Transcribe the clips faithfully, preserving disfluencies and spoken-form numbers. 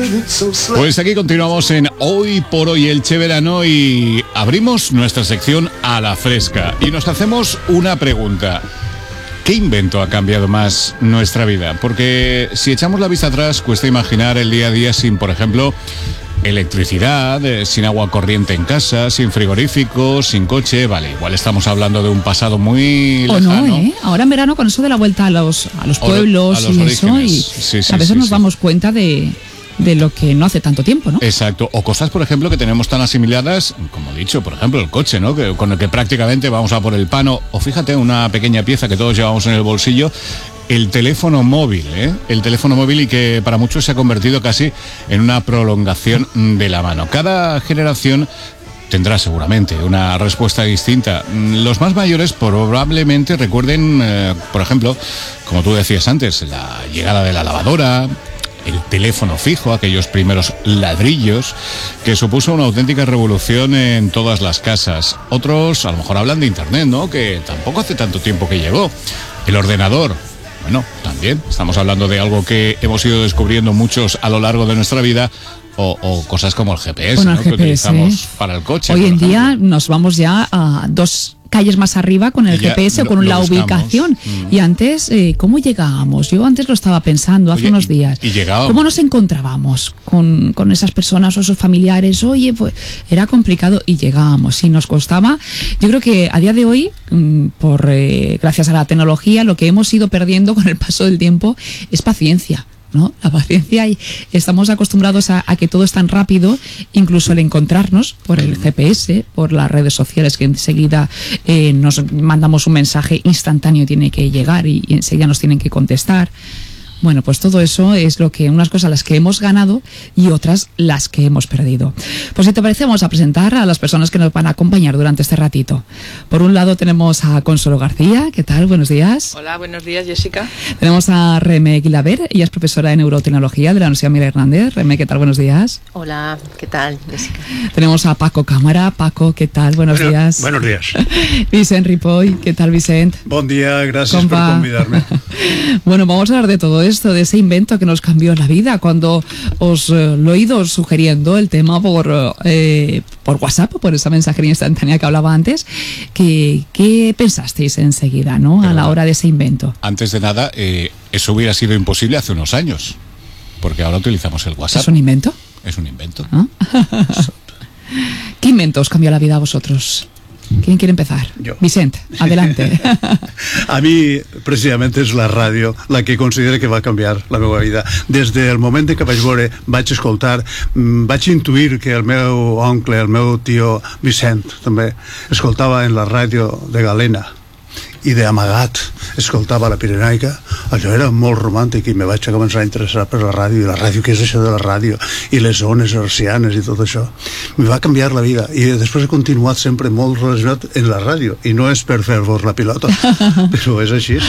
Pues aquí continuamos en Hoy por Hoy Elche Verano y abrimos nuestra sección a la fresca y nos hacemos una pregunta. ¿Qué invento ha cambiado más nuestra vida? Porque si echamos la vista atrás, cuesta imaginar el día a día sin, por ejemplo, electricidad, eh, sin agua corriente en casa, sin frigorífico, sin coche. Vale, igual estamos hablando de un pasado muy lejano. O no, ¿eh? Ahora en verano con eso de la vuelta a los, a los pueblos a los y orígenes. eso, y sí, sí, a veces sí, nos sí. damos cuenta de... de lo que no hace tanto tiempo, ¿no? Exacto, o cosas, por ejemplo, que tenemos tan asimiladas, como he dicho, por ejemplo, el coche, ¿no? Que, con el que prácticamente vamos a por el pan, o, o fíjate, una pequeña pieza que todos llevamos en el bolsillo, el teléfono móvil, ¿eh? El teléfono móvil, y que para muchos se ha convertido casi en una prolongación de la mano. Cada generación tendrá seguramente una respuesta distinta. Los más mayores probablemente recuerden, eh, por ejemplo, como tú decías antes, la llegada de la lavadora, el teléfono fijo, aquellos primeros ladrillos, que supuso una auténtica revolución en todas las casas. Otros a lo mejor hablan de internet, ¿no? Que tampoco hace tanto tiempo que llegó. El ordenador, bueno, también estamos hablando de algo que hemos ido descubriendo muchos a lo largo de nuestra vida. O, o cosas como el G P S, bueno, ¿no? el G P S, que utilizamos ¿eh? para el coche. Hoy por en ejemplo. día nos vamos ya a dos calles más arriba con el Y ya G P S o lo- con lo la buscamos. ubicación. Mm. Y antes, eh, ¿cómo llegábamos? Yo antes lo estaba pensando hace Oye, unos y- días. y llegábamos. ¿Cómo nos encontrábamos con, con esas personas o esos familiares? Oye, pues era complicado y llegábamos. Y nos costaba. Yo creo que a día de hoy, mm, por eh, gracias a la tecnología, lo que hemos ido perdiendo con el paso del tiempo es paciencia, ¿no? La paciencia, y estamos acostumbrados a, a que todo es tan rápido, incluso el encontrarnos por el G P S, por las redes sociales, que enseguida eh, nos mandamos un mensaje instantáneo, tiene que llegar y, y enseguida nos tienen que contestar. Bueno, pues todo eso es lo que, unas cosas las que hemos ganado y otras las que hemos perdido. Pues si te parece, vamos a presentar a las personas que nos van a acompañar durante este ratito. Por un lado tenemos a Consuelo García. ¿Qué tal? Buenos días. Hola, buenos días, Jessica. Tenemos a Remé Guilaber, ella es profesora de neurotecnología de la Universidad Miguel Hernández. Remé, ¿qué tal? Buenos días. Hola, ¿qué tal, Jessica? Tenemos a Paco Cámara. Paco, ¿qué tal? Buenos Bueno, días. Buenos días. Vicent Ripoll, ¿qué tal, Vicent? Bon día, gracias Compa. por convidarme. Bueno, vamos a hablar de todo esto, de ese invento que nos cambió la vida. Cuando os eh, lo he ido sugiriendo el tema por, eh, por WhatsApp, por esa mensajería instantánea que hablaba antes, ¿qué, qué pensasteis enseguida, ¿no? Pero a la bueno, hora de ese invento. Antes de nada, eh, eso hubiera sido imposible hace unos años, porque ahora utilizamos el WhatsApp. ¿Es un invento? Es un invento. ¿No? ¿Qué invento os cambió la vida a vosotros? ¿Quién quiere empezar? Yo. Vicent, adelante. A mi, precisament, és la ràdio la que considera que va canviar la meva vida. Des del moment que vaig veure, vaig escoltar, mm, vaig intuir que el meu oncle, el meu tio Vicent, també, escoltava en la ràdio de Galena, i d'amagat escoltava la Pirenaica. Allò era molt romàntic i me vaig a començar a interessar per la ràdio, i la ràdio, què és això de la ràdio, i les ones hercianes i tot això. Me va canviar la vida, i després he continuat sempre molt relacionat en la ràdio, i no és per fer-vos la pilota, però és així.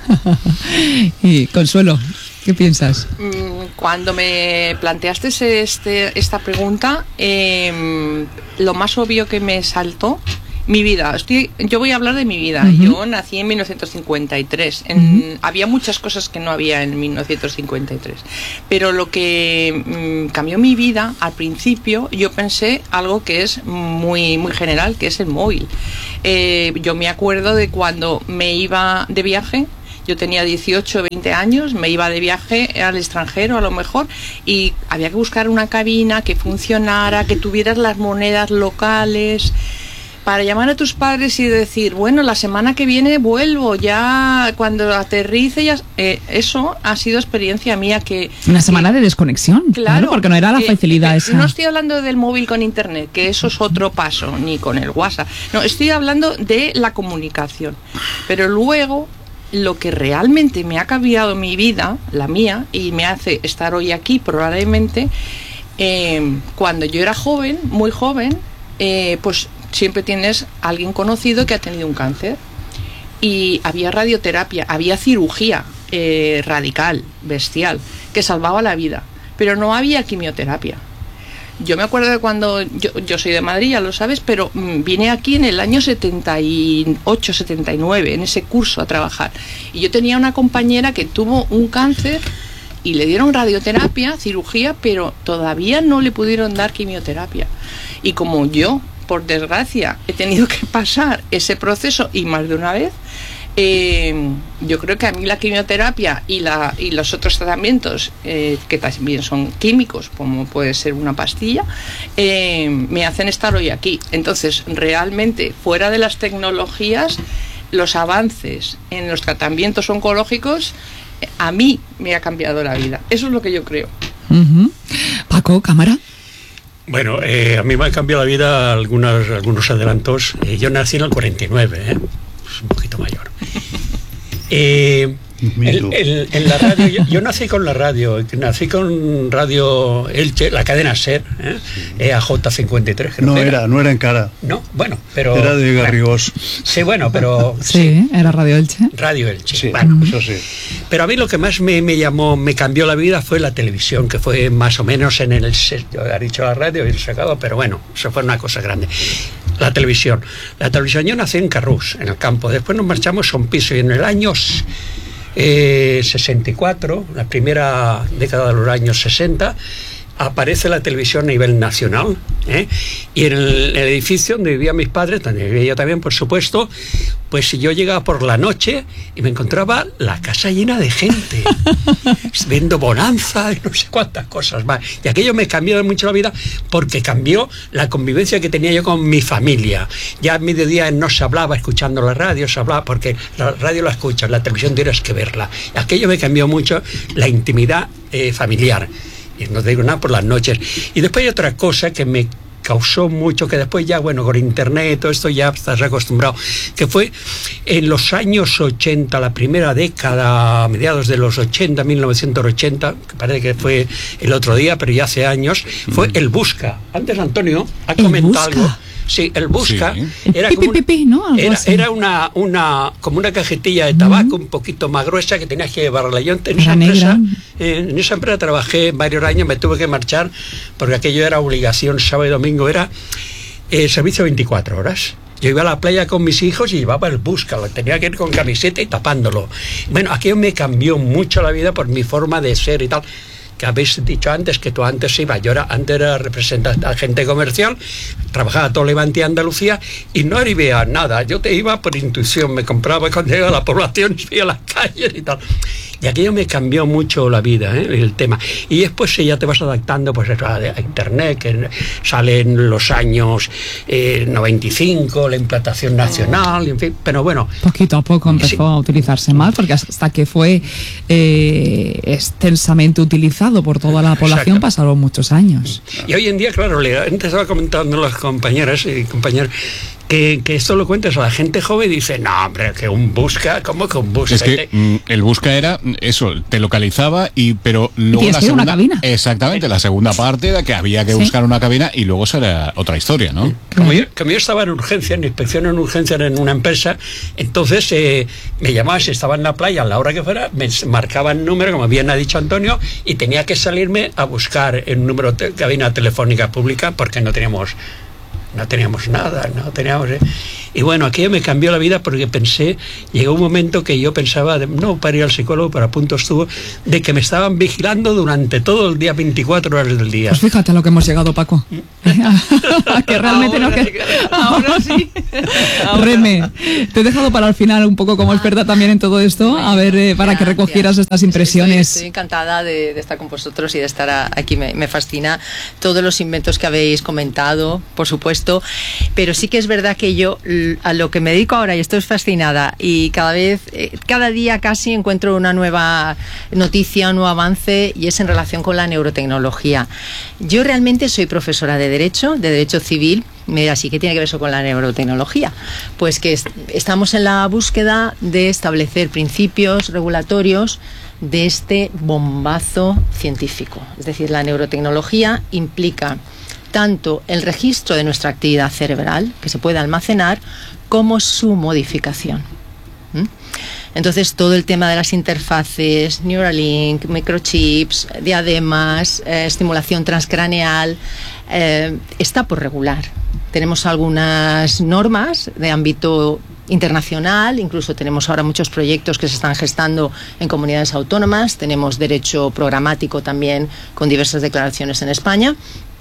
Y Consuelo, ¿qué piensas? Cuando me planteaste este, esta pregunta, eh, lo más obvio que me saltó, mi vida. Estoy, yo voy a hablar de mi vida. Uh-huh. Yo nací en mil novecientos cincuenta y tres. En, uh-huh. Había muchas cosas que no había en mil novecientos cincuenta y tres. Pero lo que mmm, cambió mi vida, al principio, yo pensé algo que es muy, muy general, que es el móvil. Eh, yo me acuerdo de cuando me iba de viaje. Yo tenía dieciocho, veinte años, me iba de viaje al extranjero a lo mejor, y había que buscar una cabina que funcionara, que tuvieras las monedas locales, para llamar a tus padres y decir, bueno, la semana que viene vuelvo, ya cuando aterrice, ya eh, eso ha sido experiencia mía. Que una semana que, de desconexión, claro, ¿no? Porque no era la facilidad eh, esa. No estoy hablando del móvil con internet, que eso es otro paso, ni con el WhatsApp. No, estoy hablando de la comunicación. Pero luego, lo que realmente me ha cambiado mi vida, la mía, y me hace estar hoy aquí probablemente, eh, cuando yo era joven, muy joven, eh, pues siempre tienes a alguien conocido que ha tenido un cáncer, y había radioterapia, había cirugía eh, radical, bestial, que salvaba la vida, pero no había quimioterapia. Yo me acuerdo de cuando, yo, yo soy de Madrid, ya lo sabes, pero mmm, vine aquí en el año setenta y ocho, setenta y nueve, en ese curso a trabajar, y yo tenía una compañera que tuvo un cáncer y le dieron radioterapia, cirugía, pero todavía no le pudieron dar quimioterapia. Y como yo, por desgracia, he tenido que pasar ese proceso y más de una vez, Eh, yo creo que a mí la quimioterapia y, la, y los otros tratamientos, eh, que también son químicos, como puede ser una pastilla, eh, me hacen estar hoy aquí. Entonces, realmente, fuera de las tecnologías, los avances en los tratamientos oncológicos, eh, a mí me ha cambiado la vida. Eso es lo que yo creo. Uh-huh. Paco, cámara. Bueno, eh, a mí me ha cambiado la vida algunos, algunos adelantos. Eh, yo nací en el cuarenta y nueve, ¿eh? un poquito mayor. Eh, el, el, en la radio, yo, yo nací con la radio, nací con Radio Elche, la cadena SER, ¿eh? E A J cincuenta y tres. Creo no que era, no era en Cara. No, bueno, pero era de Garrigós. Sí, bueno, pero sí, sí. Era Radio Elche. Radio Elche. Sí, bueno, eso sí. Pero a mí lo que más me, me llamó, me cambió la vida fue la televisión, que fue más o menos en el, yo he dicho la radio y el sacado, pero bueno, eso fue una cosa grande. La televisión. La televisión, yo nací en Carrús, en el campo. Después nos marchamos a un piso y en el año eh, sesenta y cuatro, la primera década de los años sesenta, aparece la televisión a nivel nacional, ¿eh? Y en el, el edificio donde vivían mis padres, donde vivía yo también, por supuesto, pues yo llegaba por la noche y me encontraba la casa llena de gente, viendo Bonanza y no sé cuántas cosas más. Y aquello me cambió mucho la vida porque cambió la convivencia que tenía yo con mi familia. Ya a mediodía no se hablaba escuchando la radio, se hablaba porque la radio la escuchas, la televisión tienes que verla. Y aquello me cambió mucho la intimidad eh, familiar. Y no te digo nada por las noches. Y después hay otra cosa que me causó mucho, que después ya, bueno, con internet, todo esto ya estás acostumbrado, que fue en los años ochenta, la primera década, a mediados de los ochenta, mil novecientos ochenta, que parece que fue el otro día, pero ya hace años, fue el Busca. Antes Antonio ha comentado algo. Sí, el Busca sí. era, el como pi, pi, pi, ¿no? era, era una, una como una cajetilla de tabaco, uh-huh, un poquito más gruesa que tenías que llevarla. Yo en esa, empresa, eh, en esa empresa trabajé varios años, me tuve que marchar porque aquello era obligación, sábado y domingo era eh, servicio veinticuatro horas. Yo iba a la playa con mis hijos y llevaba el Busca, tenía que ir con camiseta y tapándolo. Bueno, aquello me cambió mucho la vida por mi forma de ser y tal, que habéis dicho antes, que tú antes ibas, yo era, antes era representante, agente comercial, trabajaba todo Levante y Andalucía y no arribé a nada, yo te iba por intuición, me compraba cuando llegaba a la población, iba a las calles y tal. Y aquello me cambió mucho la vida, ¿eh? El tema. Y después ya te vas adaptando pues, a internet, que sale en los años eh, noventa y cinco, la implantación nacional, en fin, pero bueno. Poquito a poco empezó sí. a utilizarse más, porque hasta que fue eh, extensamente utilizado por toda la población, exacto, pasaron muchos años. Y hoy en día, claro, le, antes estaba comentando las compañeras y compañeros, Que, que esto lo cuentes a la gente joven y dice, no, hombre, que un Busca, ¿cómo que un Busca? Es que mm, el Busca era eso, te localizaba y pero luego y la segunda, una cabina. Exactamente, la segunda parte era que había que ¿sí? buscar una cabina y luego eso era otra historia, ¿no? Como yo, como yo estaba en urgencia, en inspección en urgencia en una empresa, entonces eh, me llamaban si estaba en la playa a la hora que fuera, me marcaban número, como bien ha dicho Antonio, y tenía que salirme a buscar el número de cabina telefónica pública porque no teníamos no teníamos nada, no teníamos... Eh. Y bueno, aquello me cambió la vida porque pensé, llegó un momento que yo pensaba, de, no para ir al psicólogo, pero a punto estuvo, de que me estaban vigilando durante todo el día, veinticuatro horas del día. Pues fíjate a lo que hemos llegado, Paco. Que realmente ahora no... Que... Sí, ahora sí. Ahora. Reme, te he dejado para el final un poco como experta también en todo esto, bueno, a ver, eh, para gracias. que recogieras estas impresiones. Estoy, estoy encantada de, de estar con vosotros y de estar a, aquí. Me, me fascina todos los inventos que habéis comentado, por supuesto, pero sí que es verdad que yo a lo que me dedico ahora, y estoy fascinada, y cada vez, cada día casi encuentro una nueva noticia, un nuevo avance, y es en relación con la neurotecnología. Yo realmente soy profesora de Derecho, de Derecho Civil. Me dirá, ¿sí qué tiene que ver eso con la neurotecnología? Pues que est- estamos en la búsqueda de establecer principios regulatorios de este bombazo científico. Es decir, la neurotecnología implica tanto el registro de nuestra actividad cerebral, que se puede almacenar, como su modificación. ¿Mm? Entonces, todo el tema de las interfaces, Neuralink, microchips, diademas, eh, estimulación transcraneal, eh, está por regular. Tenemos algunas normas de ámbito internacional, incluso tenemos ahora muchos proyectos que se están gestando en comunidades autónomas, tenemos derecho programático también con diversas declaraciones en España,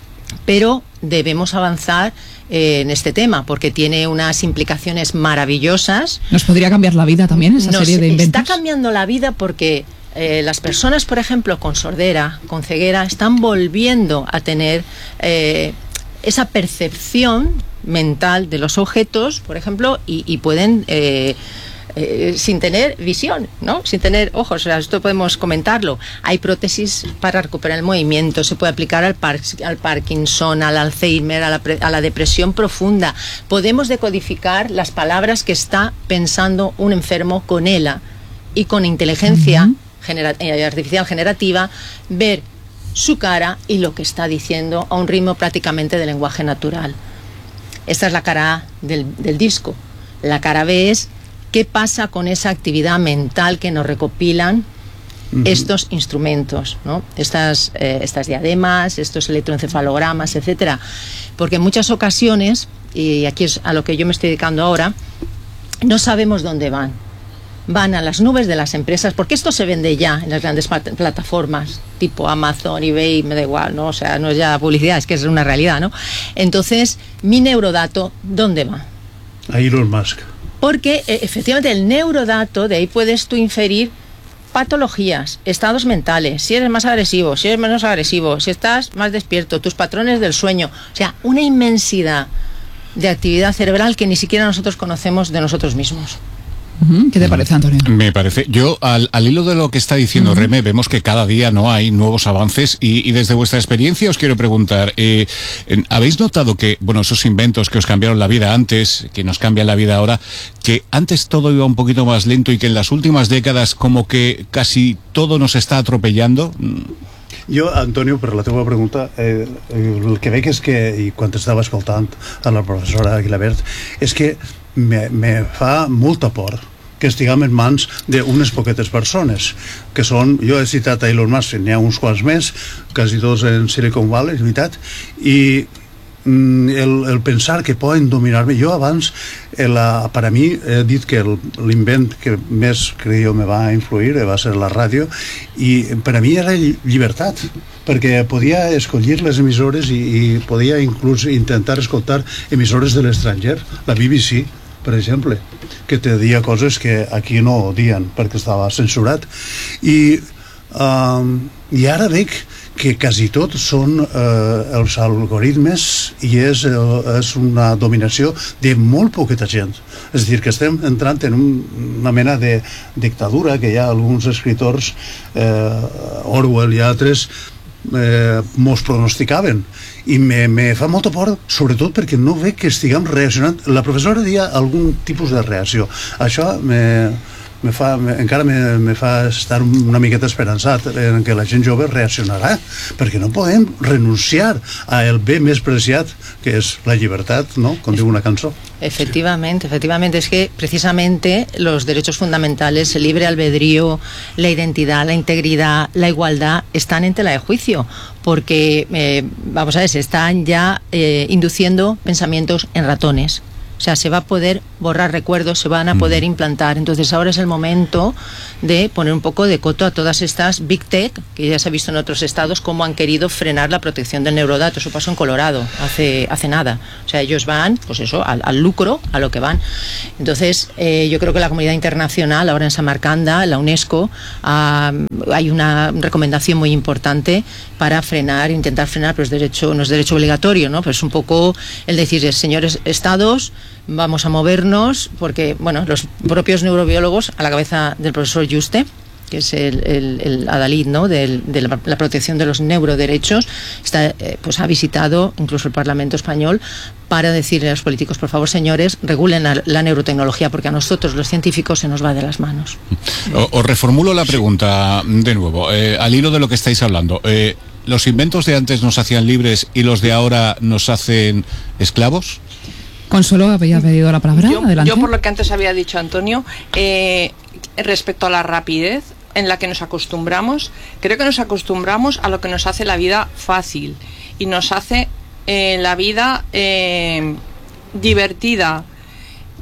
pero debemos avanzar eh, en este tema porque tiene unas implicaciones maravillosas. ¿Nos podría cambiar la vida también esa Nos serie de inventos? Está cambiando la vida porque eh, las personas, por ejemplo, con sordera, con ceguera, están volviendo a tener eh, esa percepción mental de los objetos, por ejemplo, y, y pueden... Eh, Eh, sin tener visión, ¿no? Sin tener ojos, o sea, esto podemos comentarlo. Hay prótesis para recuperar el movimiento, se puede aplicar al, par al Parkinson, al Alzheimer, a la, a la depresión profunda. Podemos decodificar las palabras que está pensando un enfermo con E L A y con inteligencia uh-huh. genera eh, artificial generativa, ver su cara y lo que está diciendo a un ritmo prácticamente de lenguaje natural. Esta es la cara A del, del disco. La cara B es ¿qué pasa con esa actividad mental que nos recopilan uh-huh. estos instrumentos, ¿no? Estas, eh, estas diademas, estos electroencefalogramas, etcétera? Porque en muchas ocasiones, y aquí es a lo que yo me estoy dedicando ahora, no sabemos dónde van. Van a las nubes de las empresas, porque esto se vende ya en las grandes plataformas, tipo Amazon, eBay, me da igual, ¿no? O sea, no es ya publicidad, es que es una realidad, ¿no? Entonces, mi neurodato, ¿dónde va? A Elon Musk. Porque efectivamente el neurodato, de ahí puedes tú inferir patologías, estados mentales, si eres más agresivo, si eres menos agresivo, si estás más despierto, tus patrones del sueño, o sea, una inmensidad de actividad cerebral que ni siquiera nosotros conocemos de nosotros mismos. ¿Qué te parece, Antonio? Me parece, yo al, al hilo de lo que está diciendo uh-huh. Reme, vemos que cada día no hay nuevos avances y, y desde vuestra experiencia os quiero preguntar, eh, ¿habéis notado que, bueno, esos inventos que os cambiaron la vida antes, que nos cambian la vida ahora, que antes todo iba un poquito más lento y que en las últimas décadas como que casi todo nos está atropellando? Jo, Antonio, per la teva pregunta, eh, el que veig és que, i quan estava escoltant a la professora Aguilabert, és que me, me fa molta por que estiguem en mans d'unes poquetes persones, que són, jo he citat a Elon Musk, n'hi ha uns quants més, quasi tots en Silicon Valley, és veritat, i el, el pensar que poden dominar-me. Jo abans, la, per a mi, he dit que l'invent que més, crec jo, me va influir va ser la ràdio, i per a mi era llibertat, perquè podia escollir les emissores i, i podia inclús intentar escoltar emissores de l'estranger, la B B C, per exemple, que te dia coses que aquí no dien perquè estava censurat. I, um, i ara veig que quasi tot són eh, els algoritmes i és, eh, és una dominació de molt poqueta gent. És a dir, que estem entrant en un, una mena de dictadura que hi ha alguns escriptors, eh, Orwell i altres, eh, mos pronosticaven. I me, me fa molta por, sobretot perquè no veig que estiguem reaccionant. La professora deia algun tipus de reacció. Això me... Me fa, me, encara me, me fa estar una miqueta esperançat en que la gent jove reaccionarà, perquè no podem renunciar al bé més preciat que és la llibertat, ¿no? Com diu una cançó. Efectivamente, efectivamente, es que precisamente los derechos fundamentales, el libre albedrío, la identidad, la integridad, la igualdad, están en tela de juicio, porque, eh, vamos a ver, se están ya eh, induciendo pensamientos en ratones. O sea, se va a poder borrar recuerdos, se van a poder implantar. Entonces ahora es el momento de poner un poco de coto a todas estas Big Tech, que ya se ha visto en otros estados cómo han querido frenar la protección del neurodato. Eso pasó en Colorado hace, hace nada. O sea, ellos van, pues eso, al, al lucro, a lo que van. Entonces, eh, yo creo que la comunidad internacional, ahora en Samarcanda, la UNESCO, uh, hay una recomendación muy importante para frenar, intentar frenar, pero es derecho, no es derecho obligatorio, ¿no? Pero es un poco el decir, señores estados, vamos a movernos, porque, bueno, los propios neurobiólogos, a la cabeza del profesor Juste, que es el, el, el adalid, ¿no?, de, de la, la protección de los neuroderechos, está, eh, pues ha visitado incluso el Parlamento español para decirle a los políticos, por favor, señores, regulen la, la neurotecnología, porque a nosotros, los científicos, se nos va de las manos. Os reformulo la pregunta de nuevo, eh, al hilo de lo que estáis hablando. Eh, ¿Los inventos de antes nos hacían libres y los de ahora nos hacen esclavos? Consuelo, había pedido la palabra. Yo, Adelante. yo por lo que antes había dicho Antonio, eh, respecto a la rapidez en la que nos acostumbramos, creo que nos acostumbramos a lo que nos hace la vida fácil y nos hace eh, la vida eh, divertida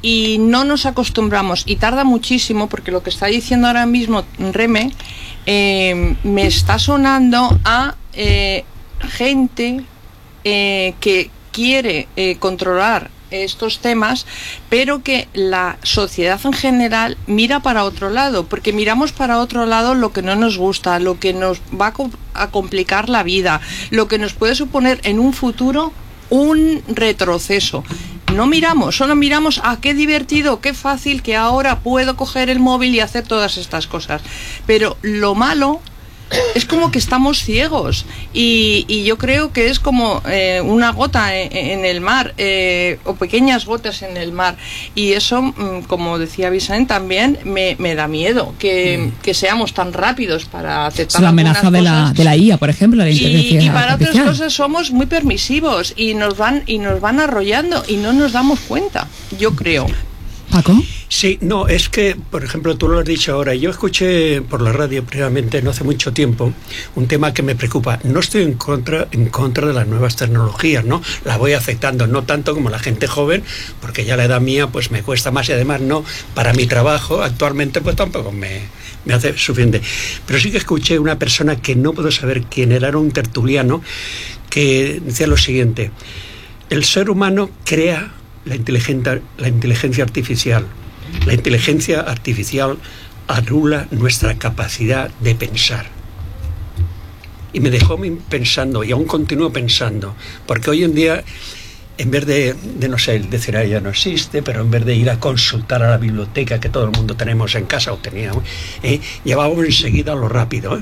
y no nos acostumbramos y tarda muchísimo, porque lo que está diciendo ahora mismo Reme eh, me está sonando a eh, gente eh, que quiere eh, controlar estos temas, pero que la sociedad en general mira para otro lado, porque miramos para otro lado lo que no nos gusta, lo que nos va a, co- a complicar la vida, lo que nos puede suponer en un futuro un retroceso. No miramos, solo miramos a qué divertido, qué fácil que ahora puedo coger el móvil y hacer todas estas cosas. Pero lo malo es como que estamos ciegos y, y yo creo que es como eh, una gota en, en el mar eh, o pequeñas gotas en el mar, y eso, mm, como decía Vicente, también me, me da miedo que, mm. que seamos tan rápidos para aceptar es la amenaza de la, de la I A, por ejemplo, la inteligencia y, y para artificial. otras cosas somos muy permisivos y nos van y nos van arrollando y no nos damos cuenta, yo creo. Paco. Sí, no, es que, por ejemplo, tú lo has dicho ahora, yo escuché por la radio previamente, no hace mucho tiempo, un tema que me preocupa. No estoy en contra, en contra de las nuevas tecnologías, ¿no? La voy aceptando, no tanto como la gente joven, porque ya la edad mía pues me cuesta más y además no, para mi trabajo actualmente pues tampoco me, me hace suficiente. Pero sí que escuché una persona que no puedo saber quién era, era un tertuliano, que decía lo siguiente: el ser humano crea la inteligencia, la inteligencia artificial. La inteligencia artificial anula nuestra capacidad de pensar. Y me dejó pensando, y aún continúo pensando, porque hoy en día, en vez de, de no sé, decir ya no existe, pero en vez de ir a consultar a la biblioteca que todo el mundo tenemos en casa, o teníamos, eh, llevábamos enseguida lo rápido, ¿eh?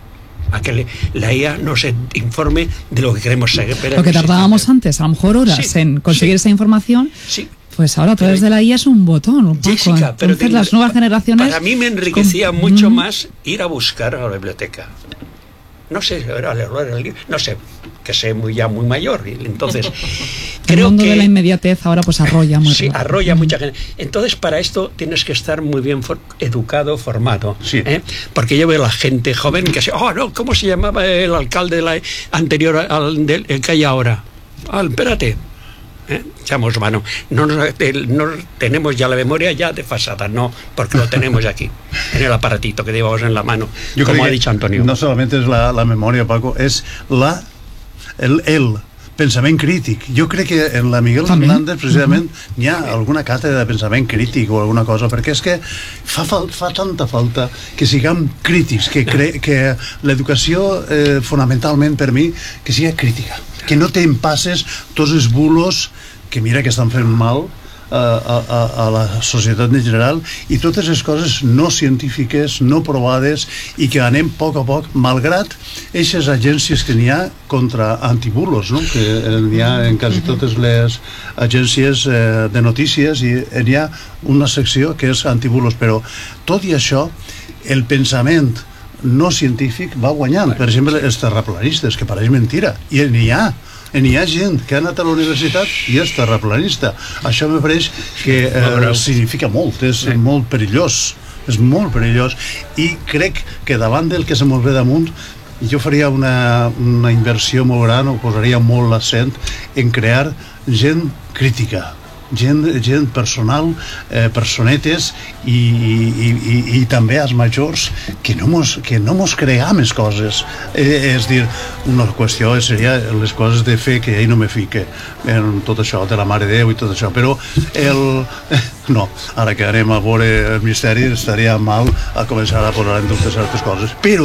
A que le, la I A nos informe de lo que queremos saber. Lo que tardábamos antes, a lo mejor horas, sí, en conseguir sí. esa información. Sí. Pues ahora a través de la I A es un botón, un poco. Jessica, pero entonces las nuevas generaciones... Para mí me enriquecía con... mucho mm. más ir a buscar a la biblioteca. No sé, era no sé, que sé muy ya muy mayor, y entonces el creo mundo que de la inmediatez ahora pues arrolla muy sí, arrolla mm. mucha gente. Entonces para esto tienes que estar muy bien for, educado, formado, sí. ¿eh? Porque yo veo a la gente joven que se, oh no, ¿cómo se llamaba el alcalde de la anterior al del el que hay ahora? Ah, espérate. ¿Eh? Echamos mano, no, nos, no tenemos ya la memoria ya desfasada, no, porque lo tenemos aquí en el aparatito que llevamos en la mano. Yo como ha dicho Antonio, no solamente es la, la memoria, Paco, es la el, el pensament crític. Jo crec que en la Miguel També. Fernández precisament uh-huh. hi ha alguna càtedra de pensament crític o alguna cosa, perquè és que fa, fa tanta falta que siguem crítics, que, cre, que l'educació eh, fonamentalment per mi que sigui crítica, que no t'empasses tots els bulos que mira que estan fent mal a, a, a la societat en general, i totes les coses no científiques, no provades, i que anem a poc a poc, malgrat aquestes agències que n'hi ha contra antibulos, no? Que n'hi ha en quasi totes les agències eh, de notícies, i n'hi ha una secció que és antibulos, però tot i això el pensament no científic va guanyant. Per exemple, els terraplanistes, que pareix mentira, i n'hi ha n'hi ha gent que ha anat a la universitat i és terraplanista. Això me pareix que eh, significa molt, és sí. molt perillós, és molt perillós, i crec que davant del que se mos ve damunt jo faria una, una inversió molt gran, o posaria molt l'accent en crear gent crítica, gent, gent personal, eh, personetes, i, i, i, i també als majors que no mos, que no mos cream les coses, eh, és dir, una qüestió seria les coses de fer que ell no me fique en tot això de la Mare de Déu i tot això, però el... no, ara que anem a veure el misteri estaria mal a començar a posar en dubte certes coses, però